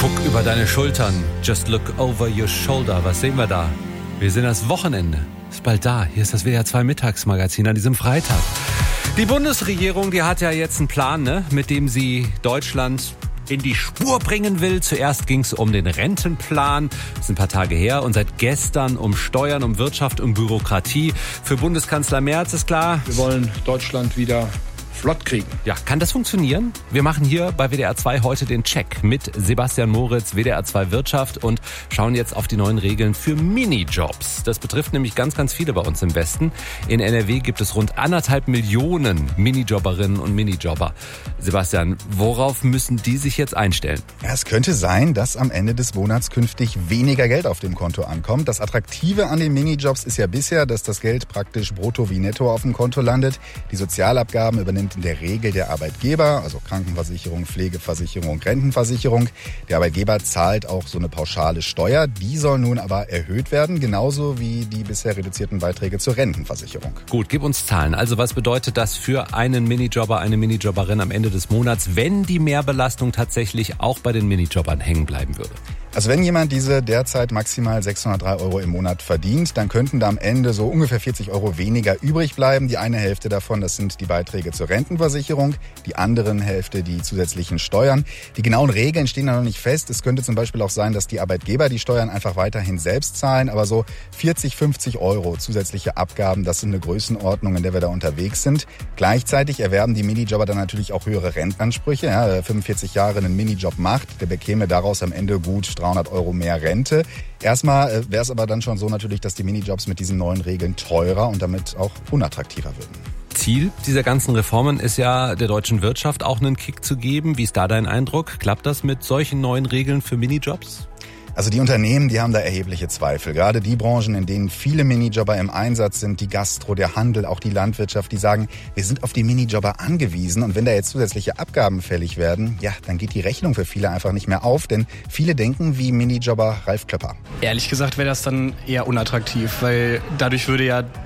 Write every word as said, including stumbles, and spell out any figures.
Guck über deine Schultern. Just look over your shoulder. Was sehen wir da? Wir sehen das Wochenende. Ist bald da. Hier ist das W D R zwei Mittagsmagazin an diesem Freitag. Die Bundesregierung, die hat ja jetzt einen Plan, ne, mit dem sie Deutschland in die Spur bringen will. Zuerst ging es um den Rentenplan. Das ist ein paar Tage her. Und seit gestern um Steuern, um Wirtschaft, um Bürokratie. Für Bundeskanzler Merz ist klar, wir wollen Deutschland wieder flott kriegen. Ja, kann das funktionieren? Wir machen hier bei W D R zwei heute den Check mit Sebastian Moritz, W D R zwei Wirtschaft, und schauen jetzt auf die neuen Regeln für Minijobs. Das betrifft nämlich ganz, ganz viele bei uns im Westen. In N R W gibt es rund anderthalb Millionen Minijobberinnen und Minijobber. Sebastian, worauf müssen die sich jetzt einstellen? Ja, es könnte sein, dass am Ende des Monats künftig weniger Geld auf dem Konto ankommt. Das Attraktive an den Minijobs ist ja bisher, dass das Geld praktisch brutto wie netto auf dem Konto landet. Die Sozialabgaben übernimmt in der Regel der Arbeitgeber, also Krankenversicherung, Pflegeversicherung, Rentenversicherung. Der Arbeitgeber zahlt auch so eine pauschale Steuer. Die soll nun aber erhöht werden, genauso wie die bisher reduzierten Beiträge zur Rentenversicherung. Gut, gib uns Zahlen. Also was bedeutet das für einen Minijobber, eine Minijobberin am Ende des Monats, wenn die Mehrbelastung tatsächlich auch bei den Minijobbern hängen bleiben würde? Also wenn jemand diese derzeit maximal sechshundertdrei Euro im Monat verdient, dann könnten da am Ende so ungefähr vierzig Euro weniger übrig bleiben. Die eine Hälfte davon, das sind die Beiträge zur Rentenversicherung, die anderen Hälfte die zusätzlichen Steuern. Die genauen Regeln stehen da noch nicht fest. Es könnte zum Beispiel auch sein, dass die Arbeitgeber die Steuern einfach weiterhin selbst zahlen, aber so vierzig, fünfzig Euro zusätzliche Abgaben, das sind eine Größenordnung, in der wir da unterwegs sind. Gleichzeitig erwerben die Minijobber dann natürlich auch höhere Rentenansprüche. Ja, wer fünfundvierzig Jahre einen Minijob macht, der bekäme daraus am Ende gut dreihundert Euro mehr Rente. Erstmal wäre es aber dann schon so natürlich, dass die Minijobs mit diesen neuen Regeln teurer und damit auch unattraktiver würden. Ziel dieser ganzen Reformen ist ja, der deutschen Wirtschaft auch einen Kick zu geben. Wie ist da dein Eindruck? Klappt das mit solchen neuen Regeln für Minijobs? Also die Unternehmen, die haben da erhebliche Zweifel. Gerade die Branchen, in denen viele Minijobber im Einsatz sind, die Gastro, der Handel, auch die Landwirtschaft, die sagen, wir sind auf die Minijobber angewiesen. Und wenn da jetzt zusätzliche Abgaben fällig werden, ja, dann geht die Rechnung für viele einfach nicht mehr auf. Denn viele denken wie Minijobber Ralf Klöpper. Ehrlich gesagt wäre das dann eher unattraktiv, weil dadurch würde ja